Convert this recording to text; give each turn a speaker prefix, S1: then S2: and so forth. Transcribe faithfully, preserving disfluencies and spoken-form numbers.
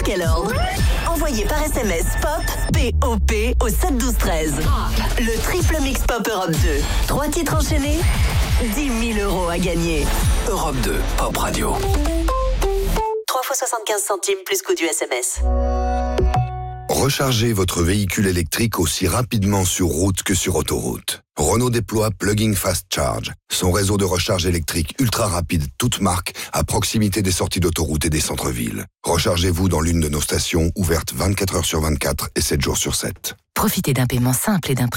S1: quel ordre? Envoyez par S M S POP, P O P au sept douze treize. Le triple mix Pop Europe deux. Trois titres enchaînés, dix mille euros à gagner.
S2: Europe deux, Pop Radio.
S1: trois fois soixante-quinze centimes plus coût du S M S.
S3: Rechargez votre véhicule électrique aussi rapidement sur route que sur autoroute. Renault déploie Plug-in Fast Charge, son réseau de recharge électrique ultra rapide, toute marque, à proximité des sorties d'autoroute et des centres-villes. Rechargez-vous dans l'une de nos stations ouvertes vingt-quatre heures sur vingt-quatre et sept jours sur sept.
S4: Profitez d'un paiement simple et d'un prix